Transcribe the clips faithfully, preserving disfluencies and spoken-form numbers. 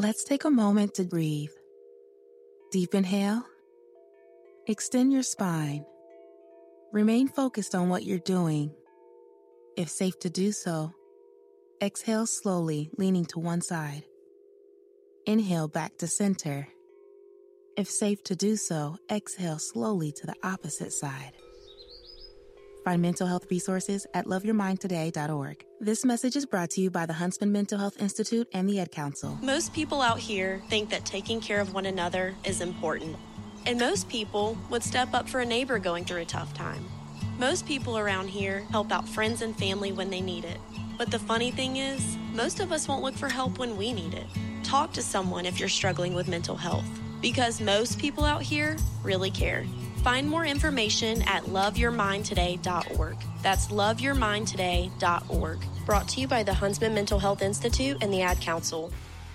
Let's take a moment to breathe. Deep inhale. Extend your spine. Remain focused on what you're doing. If safe to do so, exhale slowly, leaning to one side. Inhale back to center. If safe to do so, exhale slowly to the opposite side. Find mental health resources at love your mind today dot org. This message is brought to you by the Huntsman Mental Health Institute and the Ad Council. Most people out here think that taking care of one another is important. And most people would step up for a neighbor going through a tough time. Most people around here help out friends and family when they need it. But the funny thing is, most of us won't look for help when we need it. Talk to someone if you're struggling with mental health, because most people out here really care. Find more information at love your mind today dot org. That's love your mind today dot org. Brought to you by the Huntsman Mental Health Institute and the Ad Council.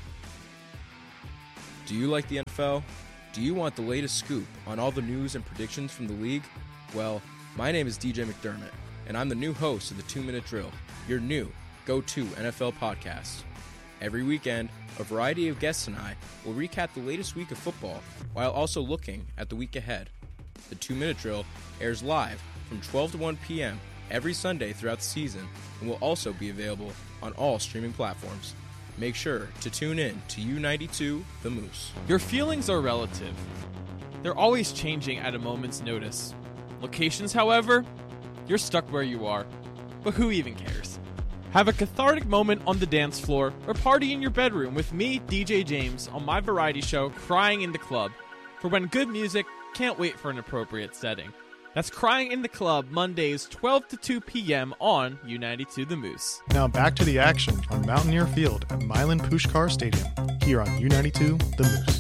Do you like the N F L? Do you want the latest scoop on all the news and predictions from the league? Well, my name is D J McDermott, and I'm the new host of the Two Minute Drill, your new go-to N F L podcast. Every weekend, a variety of guests and I will recap the latest week of football while also looking at the week ahead. The Two Minute Drill airs live from twelve to one p.m. every Sunday throughout the season and will also be available on all streaming platforms. Make sure to tune in to U ninety-two The Moose. Your feelings are relative. They're always changing at a moment's notice. Locations, however, you're stuck where you are. But who even cares? Have a cathartic moment on the dance floor or party in your bedroom with me, D J James, on my variety show, Crying in the Club, for when good music can't wait for an appropriate setting. That's Crying in the Club, Mondays, twelve to two p.m. on U ninety-two The Moose. Now back to the action on Mountaineer Field at Milan Pushkar Stadium, here on U ninety-two The Moose.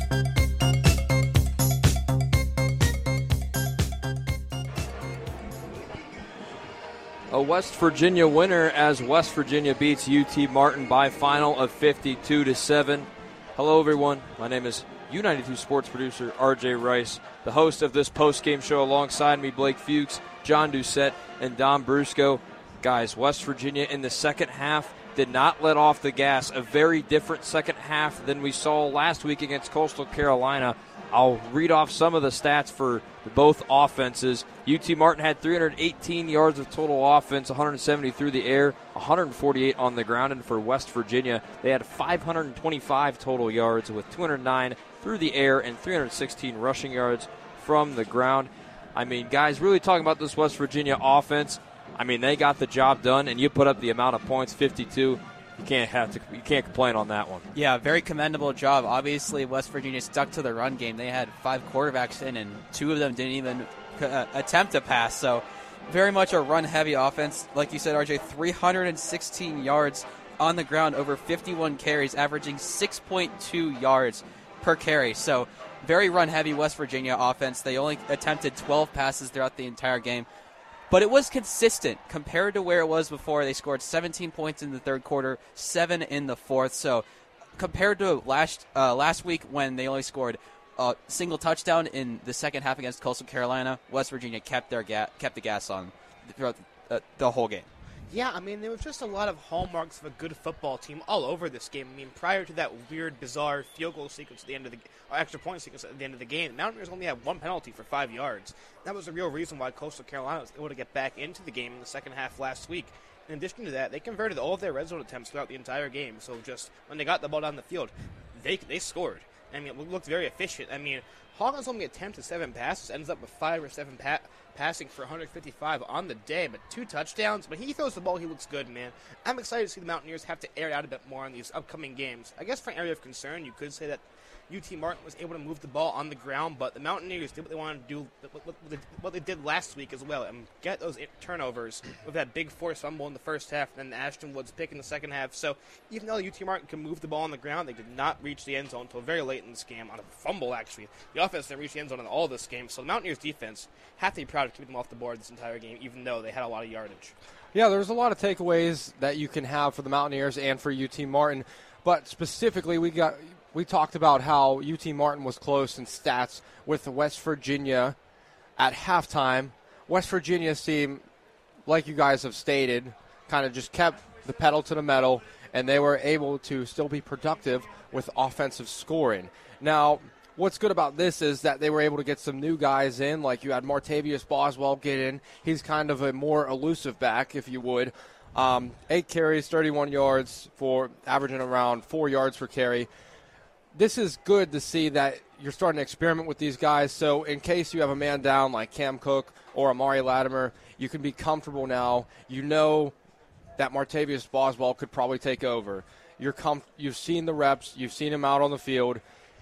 A West Virginia winner as West Virginia beats U T Martin by final of fifty-two to seven. Hello, everyone. My name is U ninety-two sports producer R J Rice, the host of this post-game show. Alongside me, Blake Fuchs, John Doucette, and Don Brusco. Guys, West Virginia in the second half did not let off the gas. A very different second half than we saw last week against Coastal Carolina. I'll read off some of the stats for both offenses. U T Martin had three hundred eighteen yards of total offense, one hundred seventy through the air, one hundred forty-eight on the ground. And for West Virginia, they had five hundred twenty-five total yards with two hundred nine through the air and three hundred sixteen rushing yards from the ground. I mean, guys, really talking about this West Virginia offense, I mean, they got the job done, and you put up the amount of points, fifty-two. You can't have to. You can't complain on that one. Yeah, very commendable job. Obviously, West Virginia stuck to the run game. They had five quarterbacks in, and two of them didn't even uh, attempt to pass. So, very much a run-heavy offense. Like you said, R J, three hundred sixteen yards on the ground, over fifty-one carries, averaging six point two yards per carry. So, very run-heavy West Virginia offense. They only attempted twelve passes throughout the entire game. But it was consistent compared to where it was before. They scored seventeen points in the third quarter, seven in the fourth. So compared to last uh, last week when they only scored a single touchdown in the second half against Coastal Carolina, West Virginia kept their ga- kept the gas on throughout the, uh, the whole game. Yeah, I mean, there was just a lot of hallmarks of a good football team all over this game. I mean, prior to that weird, bizarre field goal sequence at the end of the or extra point sequence at the end of the game, the Mountaineers only had one penalty for five yards. That was the real reason why Coastal Carolina was able to get back into the game in the second half last week. In addition to that, they converted all of their red zone attempts throughout the entire game. So just when they got the ball down the field, they they scored. I mean, it looked very efficient. I mean, Hawkins only attempted seven passes, ends up with five or seven pa- passing for one hundred fifty-five on the day, but two touchdowns. But he throws the ball, he looks good, man. I'm excited to see the Mountaineers have to air it out a bit more in these upcoming games. I guess for an area of concern, you could say that U T Martin was able to move the ball on the ground, but the Mountaineers did what they wanted to do, what they did last week as well, and get those turnovers with that big forced fumble in the first half, and then the Ashton Woods pick in the second half. So even though U T Martin can move the ball on the ground, they did not reach the end zone until very late in this game on a fumble, actually. The offense didn't reach the end zone in all this game, so the Mountaineers' defense have to be proud of keeping them off the board this entire game, even though they had a lot of yardage. Yeah, there's a lot of takeaways that you can have for the Mountaineers and for U T Martin, but specifically we got we talked about how U T Martin was close in stats with West Virginia at halftime. West Virginia team, like you guys have stated, kind of just kept the pedal to the metal and they were able to still be productive with offensive scoring. Now, what's good about this is that they were able to get some new guys in, like you had Martavius Boswell get in. He's kind of a more elusive back, if you would. Um, eight carries, thirty-one yards, for averaging around four yards per carry. This is good to see that you're starting to experiment with these guys. So in case you have a man down like Cam Cook or Amari Latimer, you can be comfortable now. You know that Martavius Boswell could probably take over. You're com- You've seen the reps. You've seen him out on the field.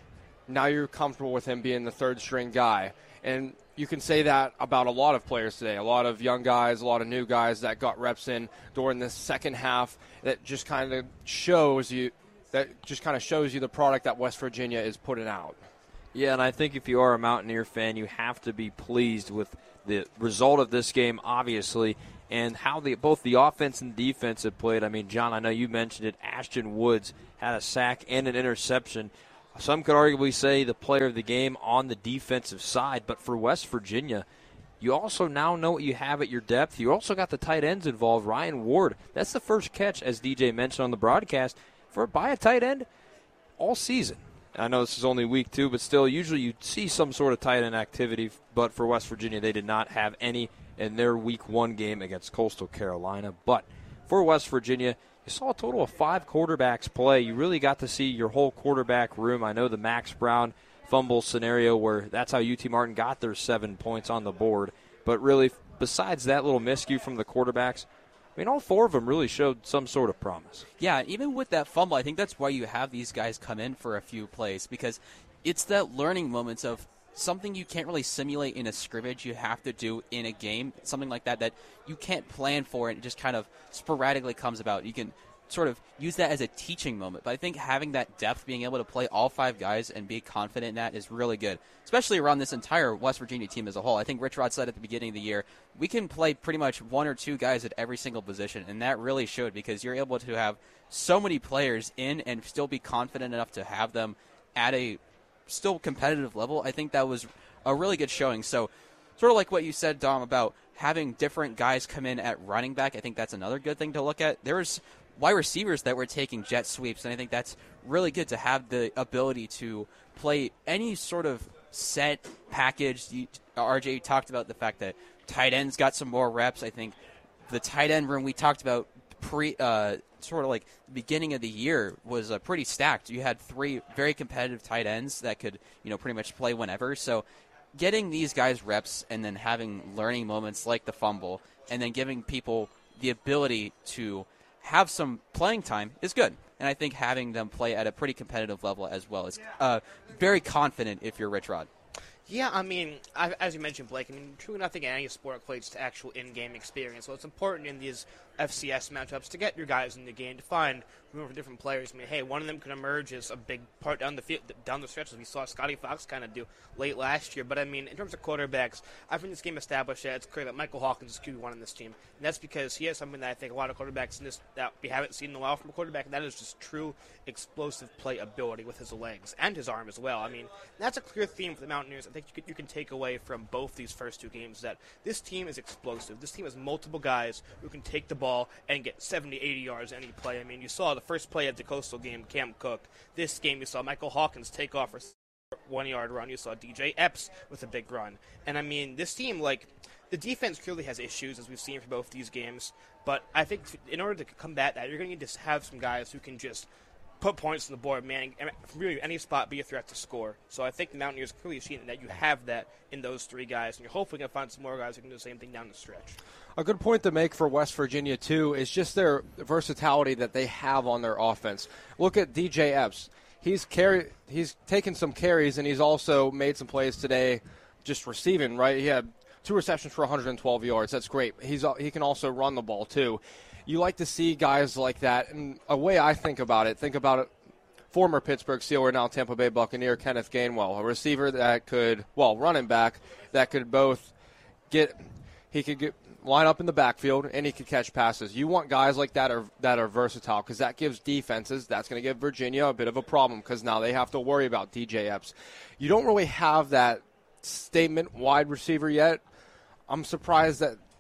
Now you're comfortable with him being the third-string guy. And you can say that about a lot of players today, a lot of young guys, a lot of new guys that got reps in during this second half that just kind of shows you that just kind of shows you the product that West Virginia is putting out. Yeah, and I think if you are a Mountaineer fan, you have to be pleased with the result of this game, obviously, and how the both the offense and defense have played. I mean, John, I know you mentioned it. Ashton Woods had a sack and an interception. Some could arguably say the player of the game on the defensive side, but for West Virginia, you also now know what you have at your depth. You also got the tight ends involved. Ryan Ward, that's the first catch, as D J mentioned on the broadcast, for by a tight end all season. I know this is only week two, but still, usually you see some sort of tight end activity, but for West Virginia, they did not have any in their week one game against Coastal Carolina. But for West Virginia, you saw a total of five quarterbacks play. You really got to see your whole quarterback room. I know the Max Brown fumble scenario where that's how U T Martin got their seven points on the board. But really, besides that little miscue from the quarterbacks, I mean, all four of them really showed some sort of promise. Yeah, even with that fumble, I think that's why you have these guys come in for a few plays, because it's that learning moments of something you can't really simulate in a scrimmage. You have to do in a game, something like that that you can't plan for, and it just kind of sporadically comes about. You can sort of use that as a teaching moment. But I think having that depth, being able to play all five guys and be confident in that is really good, especially around this entire West Virginia team as a whole. I think Rich Rod said at the beginning of the year, we can play pretty much one or two guys at every single position, and that really showed because you're able to have so many players in and still be confident enough to have them at a still competitive level. I think that was a really good showing. So sort of like what you said, Dom, about having different guys come in at running back, I think that's another good thing to look at. There's wide receivers that were taking jet sweeps, and I think that's really good to have the ability to play any sort of set package. You, R J talked about the fact that tight ends got some more reps. I think the tight end room we talked about pre uh, sort of like the beginning of the year was uh, pretty stacked. You had three very competitive tight ends that could, you know, pretty much play whenever. So getting these guys reps and then having learning moments like the fumble and then giving people the ability to have some playing time is good. And I think having them play at a pretty competitive level as well is uh, very confident if you're Rich Rod. Yeah, I mean, I, as you mentioned, Blake, I mean, truly nothing in any sport equates to actual in-game experience. So it's important in these F C S matchups to get your guys in the game, to find room for different players. I mean, hey, one of them could emerge as a big part down the field, down the stretch, as we saw Scotty Fox kind of do late last year. But, I mean, in terms of quarterbacks, I think this game established that it's clear that Michael Hawkins is Q B one in this team. And that's because he has something that I think a lot of quarterbacks in this that we haven't seen in a while from a quarterback, and that is just true explosive play ability with his legs and his arm as well. I mean, that's a clear theme for the Mountaineers. I think you can, you can take away from both these first two games that this team is explosive. This team has multiple guys who can take the ball and get seventy, eighty yards any play. I mean, you saw the first play of the Coastal game, Cam Cook. This game, you saw Michael Hawkins take off for a one-yard run. You saw D J Epps with a big run. And, I mean, this team, like, the defense clearly has issues, as we've seen for both these games. But I think in order to combat that, you're going to need to have some guys who can just put points on the board, man, from really any spot, be a threat to score. So I think the Mountaineers clearly seen that you have that in those three guys, and you're hopefully going to find some more guys who can do the same thing down the stretch. A good point to make for West Virginia, too, is just their versatility that they have on their offense. Look at D J Epps. He's carry, he's taken some carries, and he's also made some plays today just receiving, right? He had two receptions for one hundred twelve yards. That's great. He's He can also run the ball, too. You like to see guys like that. And a way I think about it, think about it, former Pittsburgh Steeler, now Tampa Bay Buccaneer, Kenneth Gainwell, a receiver that could, well, running back, that could both get, he could get, line up in the backfield, and he could catch passes. You want guys like that are, that are versatile, because that gives defenses, that's going to give Virginia a bit of a problem, because now they have to worry about D J Epps. You don't really have that statement wide receiver yet. I'm surprised that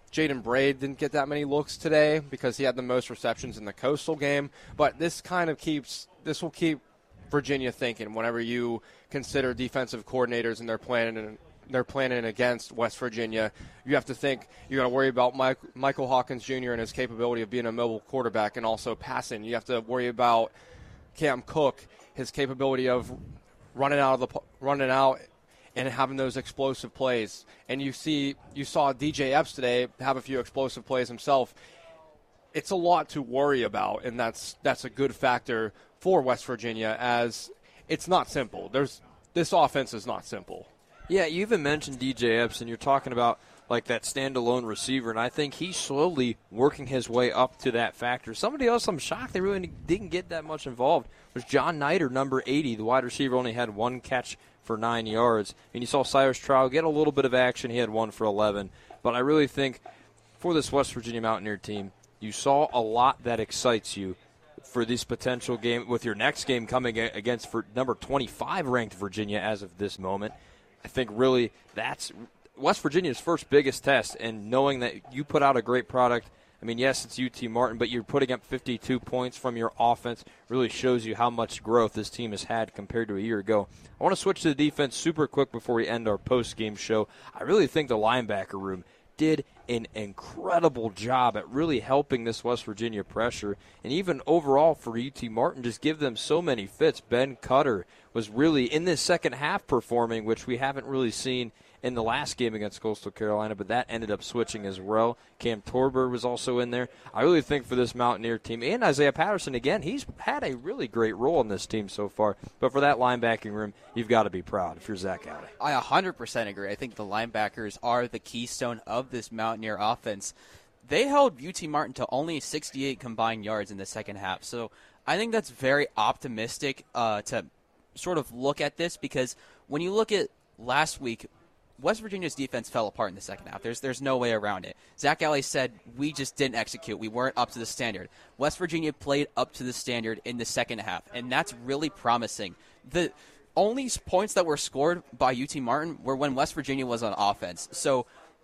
Jaden Braid didn't get that many looks today because he had the most receptions in the Coastal game. But this kind of keeps this will keep Virginia thinking whenever you consider defensive coordinators and they're planning they're planning against West Virginia. You have to think you got to worry about Mike, Michael Hawkins Junior and his capability of being a mobile quarterback and also passing. You have to worry about Cam Cook, his capability of running out of the running out and having those explosive plays. And you see you saw D J Epps today have a few explosive plays himself. It's a lot to worry about, and that's that's a good factor for West Virginia, as it's not simple. There's this offense is not simple. Yeah, you even mentioned D J Epps, and you're talking about like that standalone receiver, and I think he's slowly working his way up to that factor. Somebody else I'm shocked they really didn't get that much involved was John Nider, number eighty. The wide receiver only had one catch for nine yards. And you saw Cyrus Trout get a little bit of action. He had one for eleven. But I really think for this West Virginia Mountaineer team, you saw a lot that excites you for this potential game with your next game coming against for number twenty-five ranked Virginia as of this moment. I think really that's West Virginia's first biggest test, and knowing that you put out a great product. I mean, yes, it's U T Martin, but you're putting up fifty-two points from your offense. Really shows you how much growth this team has had compared to a year ago. I want to switch to the defense super quick before we end our post-game show. I really think the linebacker room did an incredible job at really helping this West Virginia pressure, and even overall for U T Martin, just give them so many fits. Ben Cutter was really in this second half performing, which we haven't really seen in the last game against Coastal Carolina, but that ended up switching as well. Cam Torber was also in there. I really think for this Mountaineer team, and Isaiah Patterson, again, he's had a really great role in this team so far. But for that linebacking room, you've got to be proud if you're Zach Alley. I one hundred percent agree. I think the linebackers are the keystone of this Mountaineer offense. They held U T Martin to only sixty-eight combined yards in the second half. So I think that's very optimistic uh, to sort of look at this, because when you look at last week, West Virginia's defense fell apart in the second half. There's there's no way around it. Zach Alley said, we just didn't execute. We weren't up to the standard. West Virginia played up to the standard in the second half, and that's really promising. The only points that were scored by U T Martin were when West Virginia was on offense. So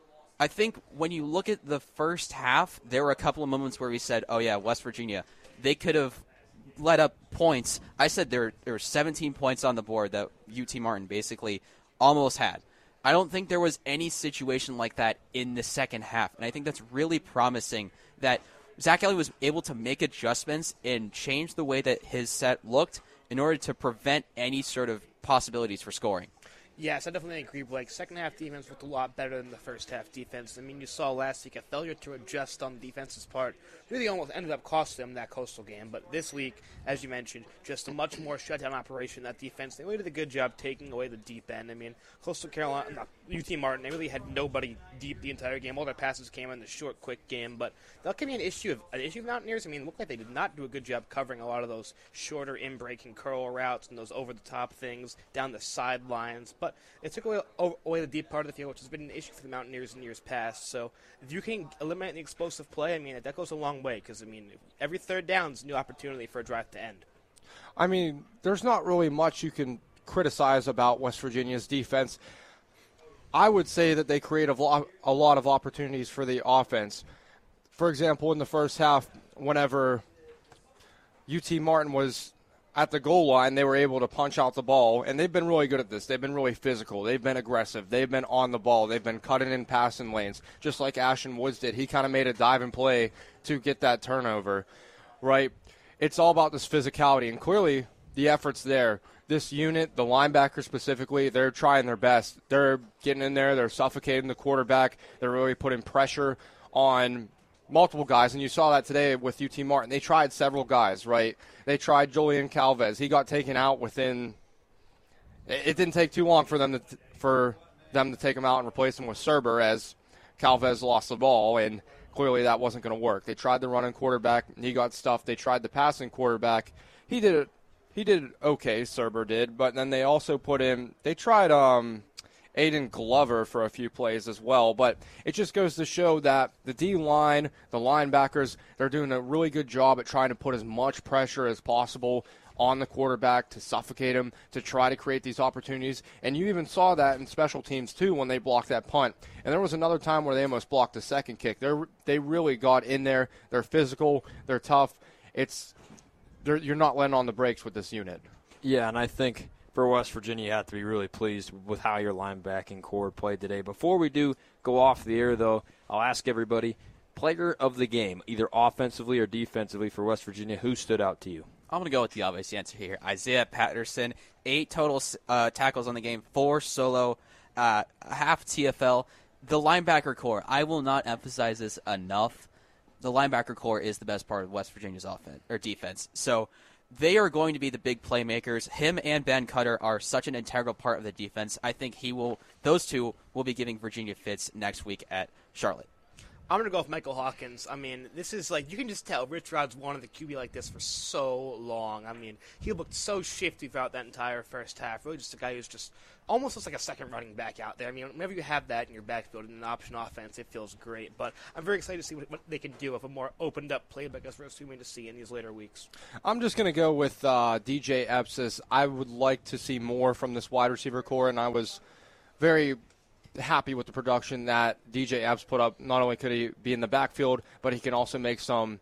I think when you look at the first half, there were a couple of moments where we said, oh, yeah, West Virginia, they could have let up points. I said there, there were seventeen points on the board that U T Martin basically almost had. I don't think there was any situation like that in the second half, and I think that's really promising that Zach Alley was able to make adjustments and change the way that his set looked in order to prevent any sort of possibilities for scoring. Yes, I definitely agree, Blake. Second half defense looked a lot better than the first half defense. I mean, you saw last week a failure to adjust on the defense's part really almost ended up costing them that Coastal game. But this week, as you mentioned, just a much more shutdown operation. That defense, they really did a good job taking away the deep end. I mean, Coastal Carolina, not U T Martin, they really had nobody deep the entire game. All their passes came in the short, quick game. But that can be an issue of an issue of Mountaineers. I mean, it looked like they did not do a good job covering a lot of those shorter in-breaking curl routes and those over-the-top things down the sidelines. But it took away, away the deep part of the field, which has been an issue for the Mountaineers in years past. So if you can eliminate the explosive play, I mean, that goes a long way, because, I mean, every third down is a new opportunity for a drive to end. I mean, there's not really much you can criticize about West Virginia's defense. I would say that they create a lot, a lot of opportunities for the offense. For example, in the first half, whenever U T Martin was at the goal line, they were able to punch out the ball, and they've been really good at this. They've been really physical. They've been aggressive. They've been on the ball. They've been cutting in passing lanes, just like Ashton Woods did. He kind of made a dive and play to get that turnover, right? It's all about this physicality, and clearly the effort's there. This unit, the linebackers specifically, they're trying their best. They're getting in there. They're suffocating the quarterback. They're really putting pressure on multiple guys, and you saw that today with U T Martin. They tried several guys, right? They tried Julian Calvez. He got taken out within – it didn't take too long for them to for them to take him out and replace him with Serber, as Calvez lost the ball, and clearly that wasn't going to work. They tried the running quarterback. He got stuffed. They tried the passing quarterback. He did it. He did okay, Serber did, but then they also put in – they tried um, – Aiden Glover for a few plays as well. But it just goes to show that the D-line, the linebackers, they're doing a really good job at trying to put as much pressure as possible on the quarterback to suffocate him, to try to create these opportunities. And you even saw that in special teams, too, when they blocked that punt. And there was another time where they almost blocked the second kick. They they really got in there. They're physical. They're tough. It's they're, you're not letting on the brakes with this unit. Yeah, and I think for West Virginia, you have to be really pleased with how your linebacking core played today. Before we do go off the air, though, I'll ask everybody, player of the game, either offensively or defensively for West Virginia, who stood out to you? I'm going to go with the obvious answer here. Isaiah Patterson, eight total uh, tackles on the game, four solo, uh, half T F L. The linebacker core, I will not emphasize this enough. The linebacker core is the best part of West Virginia's offense or defense. So they are going to be the big playmakers. Him and Ben Cutter are such an integral part of the defense. I think he will; those two will be giving Virginia fits next week at Charlotte. I'm going to go with Michael Hawkins. I mean, this is like, you can just tell Rich Rod's wanted the Q B like this for so long. I mean, he looked so shifty throughout that entire first half. Really just a guy who's just almost looks like a second running back out there. I mean, whenever you have that in your backfield in an option offense, it feels great. But I'm very excited to see what, what they can do with a more opened up playbook as we're assuming to see in these later weeks. I'm just going to go with uh, D J Epps. I would like to see more from this wide receiver core, and I was very happy with the production that D J Epps put up. Not only could he be in the backfield, but he can also make some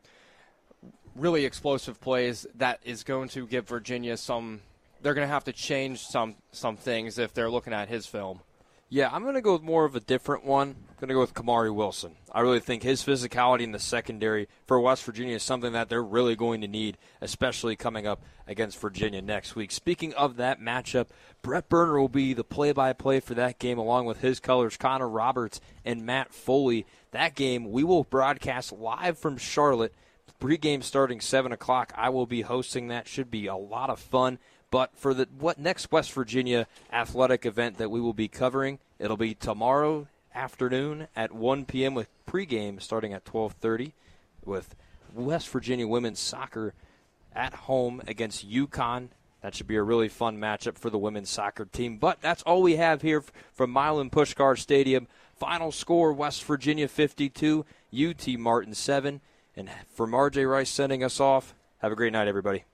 really explosive plays that is going to give Virginia some – they're going to have to change some some things if they're looking at his film. Yeah, I'm going to go with more of a different one. I'm going to go with Kamari Wilson. I really think his physicality in the secondary for West Virginia is something that they're really going to need, especially coming up against Virginia next week. Speaking of that matchup, Brett Burner will be the play-by-play for that game along with his colors, Connor Roberts and Matt Foley. That game we will broadcast live from Charlotte. Pre-game starting seven o'clock. I will be hosting that. Should be a lot of fun. But for the what next West Virginia athletic event that we will be covering, it'll be tomorrow afternoon at one p.m. with pregame starting at twelve thirty with West Virginia women's soccer at home against UConn. That should be a really fun matchup for the women's soccer team. But that's all we have here from Milan Puskar Stadium. Final score, West Virginia fifty-two, U T Martin seven. And from R J Rice sending us off, have a great night, everybody.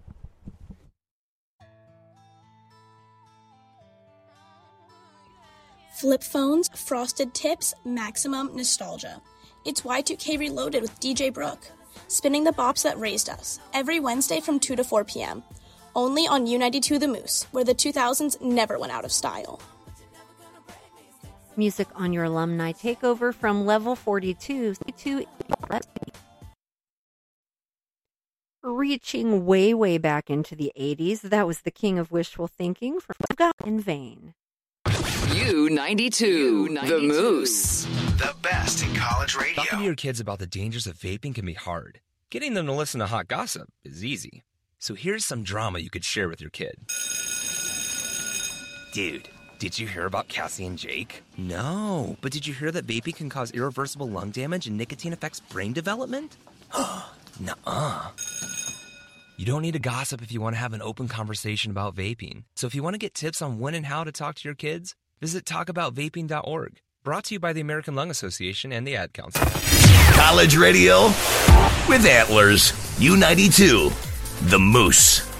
Flip phones, frosted tips, maximum nostalgia. It's Y two K Reloaded with D J Brooke. Spinning the bops that raised us. Every Wednesday from two to four p.m. Only on U ninety-two The Moose, where the two thousands never went out of style. Music on your alumni takeover from Level forty-two to reaching way, way back into the eighties. That was the king of wishful thinking from God in Vain. U ninety-two, The Moose. The best in college radio. Talking to your kids about the dangers of vaping can be hard. Getting them to listen to hot gossip is easy. So here's some drama you could share with your kid. Dude, did you hear about Cassie and Jake? No, but did you hear that vaping can cause irreversible lung damage and nicotine affects brain development? Nuh-uh. You don't need to gossip if you want to have an open conversation about vaping. So if you want to get tips on when and how to talk to your kids, visit talk about vaping dot org. Brought to you by the American Lung Association and the Ad Council. College radio with Antlers. U ninety-two, The Moose.